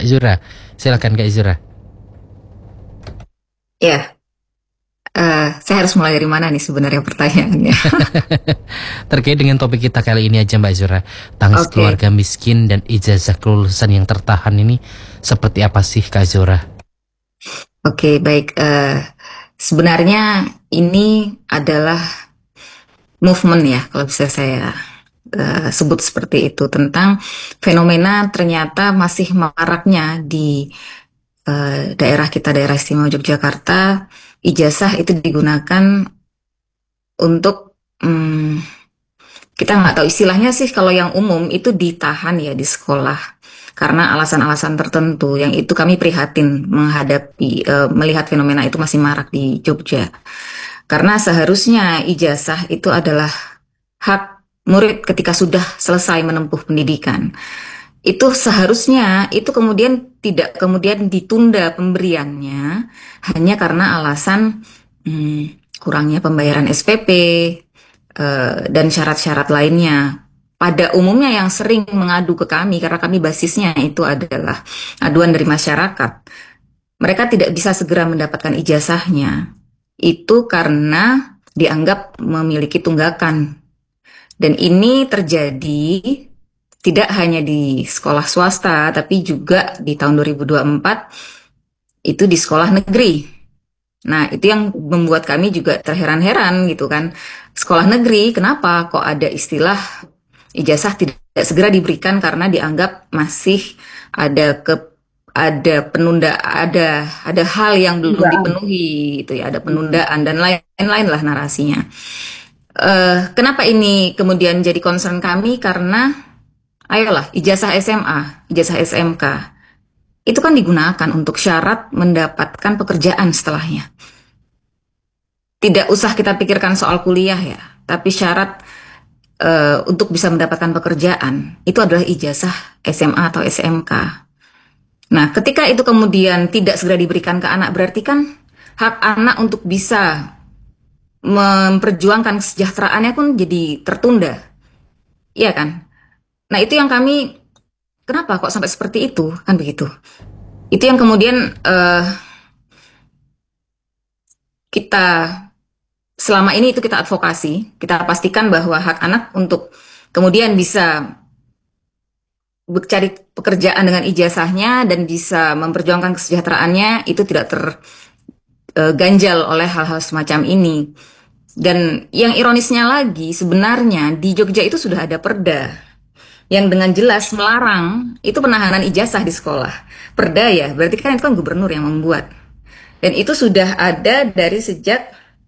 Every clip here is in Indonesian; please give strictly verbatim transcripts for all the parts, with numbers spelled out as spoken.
Mbak Zura. Silakan Kak Zura. Ya, uh, saya harus mulai dari mana nih sebenarnya pertanyaannya? Terkait dengan topik kita kali ini aja Mbak Zura, tangis Oke, keluarga miskin dan ijazah kelulusan yang tertahan ini seperti apa sih Kak Zura? oke, baik. Uh, sebenarnya ini adalah movement ya, kalau bisa saya uh, sebut seperti itu, tentang fenomena ternyata masih maraknya di uh, daerah kita, daerah istimewa Yogyakarta. Ijazah itu digunakan untuk hmm, kita nggak tahu istilahnya sih, kalau yang umum itu ditahan ya di sekolah karena alasan-alasan tertentu, yang itu kami prihatin menghadapi eh, melihat fenomena itu masih marak di Jogja, karena seharusnya ijazah itu adalah hak murid ketika sudah selesai menempuh pendidikan. Itu seharusnya itu kemudian tidak kemudian ditunda pemberiannya hanya karena alasan hmm, kurangnya pembayaran S P P eh, dan syarat-syarat lainnya. Pada umumnya yang sering mengadu ke kami, karena kami basisnya itu adalah aduan dari masyarakat, mereka tidak bisa segera mendapatkan ijazahnya. Itu karena dianggap memiliki tunggakan. Dan ini terjadi tidak hanya di sekolah swasta, tapi juga di tahun dua ribu dua puluh empat itu di sekolah negeri. Nah, itu yang membuat kami juga terheran-heran gitu kan. Sekolah negeri, kenapa kok ada istilah ijazah tidak segera diberikan karena dianggap masih ada ke ada penunda ada ada hal yang belum Dugaan. dipenuhi gitu ya, ada Mm-mm. penundaan dan lain-lain lah narasinya. Eh, kenapa ini kemudian jadi concern kami? Karena ayolah, ijazah S M A, ijazah S M K itu kan digunakan untuk syarat mendapatkan pekerjaan setelahnya. Tidak usah kita pikirkan soal kuliah ya, tapi syarat eh, untuk bisa mendapatkan pekerjaan itu adalah ijazah S M A atau S M K. Nah, ketika itu kemudian tidak segera diberikan ke anak, berarti kan hak anak untuk bisa memperjuangkan kesejahteraannya pun jadi tertunda, iya kan? Nah, itu yang kami, kenapa kok sampai seperti itu, kan begitu? Itu yang kemudian eh, kita selama ini itu kita advokasi, kita pastikan bahwa hak anak untuk kemudian bisa cari pekerjaan dengan ijazahnya dan bisa memperjuangkan kesejahteraannya itu tidak terganjal oleh hal-hal semacam ini. Dan yang ironisnya lagi, sebenarnya di Jogja itu sudah ada perda yang dengan jelas melarang itu penahanan ijazah di sekolah. Perda ya, berarti kan itu kan gubernur yang membuat. Dan itu sudah ada dari sejak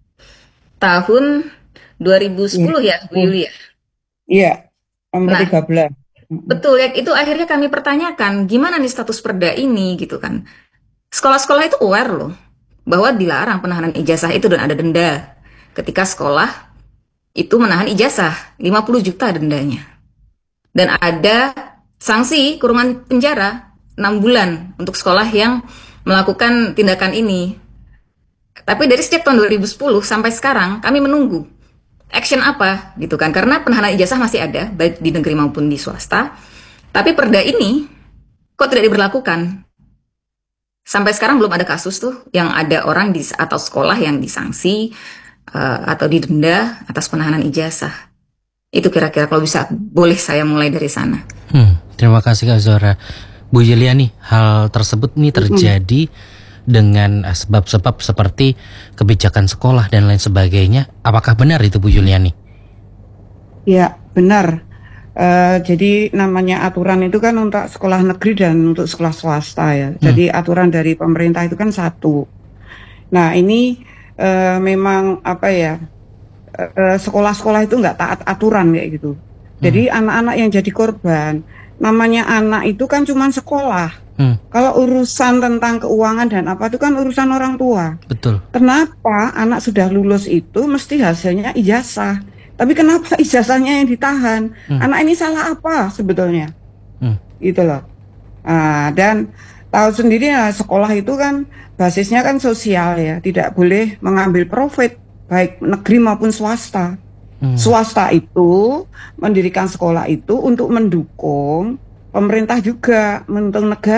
tahun Iya. dua ribu sepuluh ya, Bu Oh, Yuli ya. iya, nomor Nah, tiga belas. Mm-mm. betul ya, itu akhirnya kami pertanyakan, gimana nih status perda ini gitu kan. Sekolah-sekolah itu aware loh bahwa dilarang penahanan ijazah itu dan ada denda ketika sekolah itu menahan ijazah, lima puluh juta dendanya. Dan ada sanksi kurungan penjara enam bulan untuk sekolah yang melakukan tindakan ini. Tapi dari sejak tahun dua ribu sepuluh sampai sekarang kami menunggu action apa gitu kan, karena penahanan ijazah masih ada baik di negeri maupun di swasta, tapi perda ini kok tidak diberlakukan. Sampai sekarang belum ada kasus tuh yang ada orang di atau sekolah yang disanksi uh, atau didenda atas penahanan ijazah. Itu kira-kira kalau bisa boleh saya mulai dari sana. Hmm, terima kasih Kak Zura. Bu Yuliani, hal tersebut ini Mm-mm. terjadi dengan eh, sebab-sebab seperti kebijakan sekolah dan lain sebagainya. Apakah benar itu Bu Yuliani? Ya, benar. Eh, jadi namanya aturan itu kan untuk sekolah negeri dan untuk sekolah swasta ya. Hmm. Jadi aturan dari pemerintah itu kan satu. Nah, ini eh, memang apa ya? eh, Sekolah-sekolah itu nggak taat aturan kayak gitu. Jadi Hmm. anak-anak yang jadi korban, namanya anak itu kan cuma sekolah. Hmm, Kalau urusan tentang keuangan dan apa itu kan urusan orang tua. betul. Kenapa anak sudah lulus itu mesti hasilnya ijazah? Tapi kenapa ijazahnya yang ditahan? Hmm. Anak ini salah apa sebetulnya? Hmm. Gitu loh. Ah, dan tahu sendiri ya, sekolah itu kan basisnya kan sosial ya, tidak boleh mengambil profit baik negeri maupun swasta. Hmm. Swasta itu mendirikan sekolah itu untuk mendukung pemerintah juga, untuk negara.